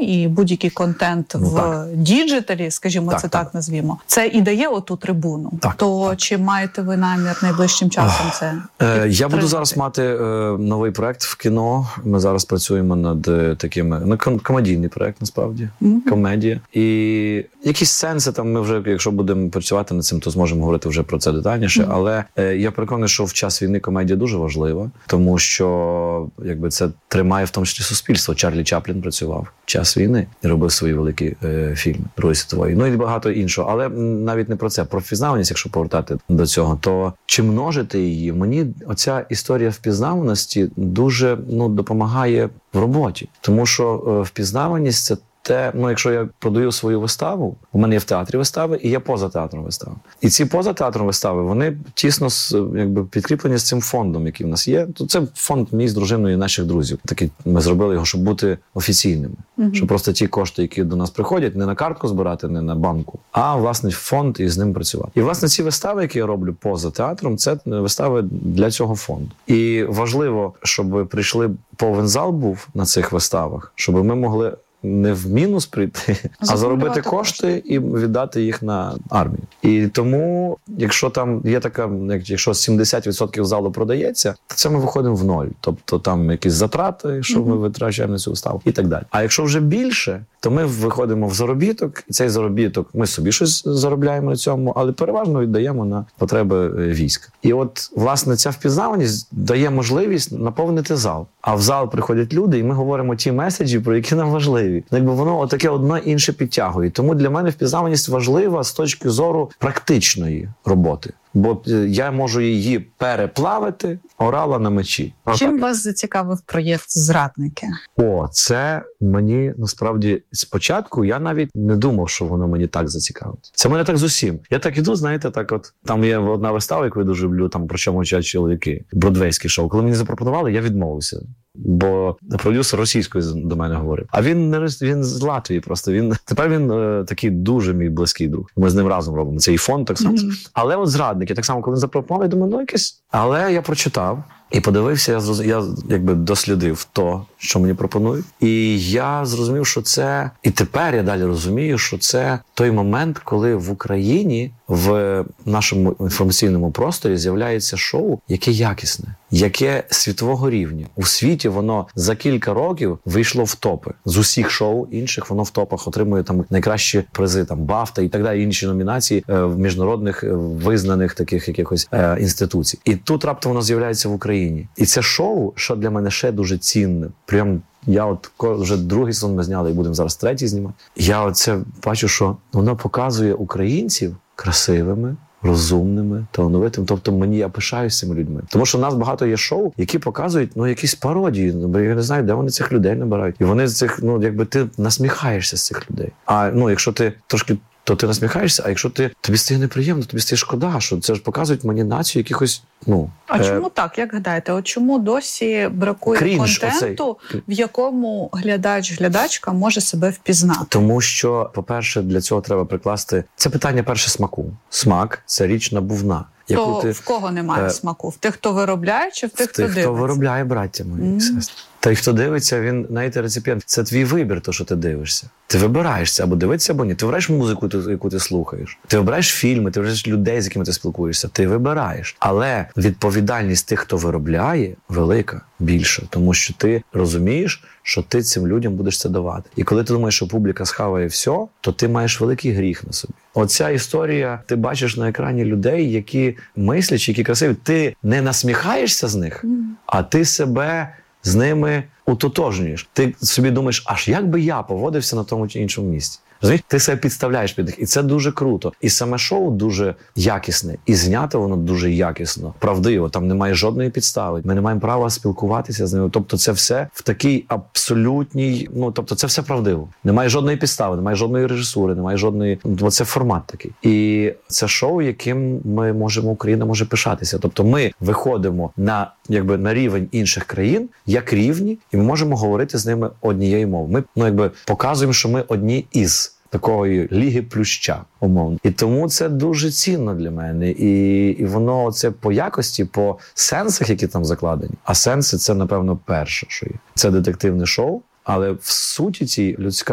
і будь-який контент в діджиталі, скажімо, так назвімо, це і дає оту трибуну. Чи маєте ви намір найближчим часом це? Я буду зараз мати новий проект в кіно. Ми зараз працюємо над такими, комедійний проект, насправді, комедія. І якісь сенси там ми вже, якщо будемо працювати над цим, то зможемо говорити вже про це детальніше. Але я переконаний, що в час війни комедія дуже важлива, тому що це тримає в тому числі суспільство. Чарлі Чаплін працював в час війни і робив свої великі фільми Другої світової. І багато іншого. Але навіть не про це. Про впізнаваність, якщо повертати до цього, то чи множити її? Мені оця історія впізнаваності дуже допомагає в роботі. Тому що впізнаваність – це те, якщо я продаю свою виставу, у мене є в театрі вистави і є поза театром вистави. І ці поза театром вистави, вони тісно підкріплені з цим фондом, який в нас є. То це фонд мій з дружиною і наших друзів. Такий ми зробили його, щоб бути офіційними. Щоб просто ті кошти, які до нас приходять, не на картку збирати, не на банку, а, власне, фонд і з ним працювати. І, власне, ці вистави, які я роблю поза театром, це вистави для цього фонду. І важливо, щоб прийшли повен зал був на цих виставах, щоб ми могли не в мінус прийти, а заробити кошти і віддати їх на армію. І тому, якщо там є така, якщо 70% залу продається, то це ми виходимо в ноль. Тобто там якісь затрати, що ми витрачаємо на цю виставу і так далі. А якщо вже більше, то ми виходимо в заробіток, і цей заробіток, ми собі щось заробляємо на цьому, але переважно віддаємо на потреби війська. І от, власне, ця впізнаваність дає можливість наповнити зал. А в зал приходять люди, і ми говоримо ті меседжі, про які нам важливі. Воно отаке одне інше підтягує. Тому для мене впізнаваність важлива з точки зору практичної роботи. Бо я можу її переплавити орала на мечі. Чим вас зацікавив проєкт «Зрадники»? Це мені, насправді, спочатку я навіть не думав, що воно мені так зацікавить. Це мене так з усім. Я так іду, знаєте, там є одна вистава, яку я дуже люблю, там «Про чому вчать чоловіки», бродвейське шоу. Коли мені запропонували, я відмовився. Бо продюсер російською до мене говорив. А він з Латвії просто. Тепер він такий дуже мій близький друг. Ми з ним разом робимо. Це і фонд так само. Але от «Зрадники», так само, коли він запропонував, я думаю, якесь. Але я прочитав і подивився, я дослідив то, що мені пропонують. І я зрозумів, що це... І тепер я далі розумію, що це той момент, коли в Україні, в нашому інформаційному просторі з'являється шоу, яке якісне, яке світового рівня. У світі воно за кілька років вийшло в топи. З усіх шоу інших воно в топах отримує там найкращі призи, там BAFTA і так далі, інші номінації в міжнародних визнаних таких якихось інституцій. І тут раптом воно з'являється в Україні. І це шоу, що для мене ще дуже цінне. Прям я вже другий сезон ми зняли і будемо зараз третій знімати. Я бачу, що воно показує українців красивими, розумними, талановитими. Тобто я пишаюся цими людьми. Тому що в нас багато є шоу, які показують, якісь пародії. Я не знаю, де вони цих людей набирають. І вони з цих, ти насміхаєшся з цих людей. А, якщо ти трошки, то ти насміхаєшся, а якщо тобі стає неприємно, тобі стає шкода, що це ж показують манінацію якихось, А чому так, як гадаєте? Чому досі бракує контенту, в якому глядач-глядачка може себе впізнати? Тому що, по-перше, для цього треба прикласти... Це питання перше смаку. Смак – це річ набувна. В кого немає смаку? В тих, хто виробляє, чи в тих, хто дивиться? В тих, хто виробляє, браття мої сестри. Той, хто дивиться, він, знаєте, реципієнт. Це твій вибір, то, що ти дивишся. Ти вибираєшся або дивитися, або ні. Ти вибираєш музику, яку ти слухаєш. Ти вибираєш фільми, ти вибираєш людей, з якими ти спілкуєшся. Ти вибираєш. Але відповідальність тих, хто виробляє, велика, більша. Тому що ти розумієш, що ти цим людям будеш це давати. І коли ти думаєш, що публіка схаває все, то ти маєш великий гріх на собі. Оця історія, ти бачиш на екрані людей, які мислять, які красиві. Ти не насміхаєшся з них, а ти себе з ними утотожнюєш. Ти собі думаєш, аж як би я поводився на тому чи іншому місці. Розумієш? Ти себе підставляєш під них. І це дуже круто. І саме шоу дуже якісне. І знято воно дуже якісно. Правдиво. Там немає жодної підстави. Ми не маємо права спілкуватися з ними. Тобто це все в такій абсолютній... тобто це все правдиво. Немає жодної підстави, немає жодної режисури, немає жодної... Це формат такий. І це шоу, яким Україна може пишатися. Тобто ми виходимо на рівень інших країн, як рівні, і ми можемо говорити з ними однією мовою. Ми показуємо, що ми одні із такої ліги плюща, умовно. І тому це дуже цінно для мене. І воно це по якості, по сенсах, які там закладені. А сенси – це, напевно, перше, що є. Це детективне шоу, але в суті цій людська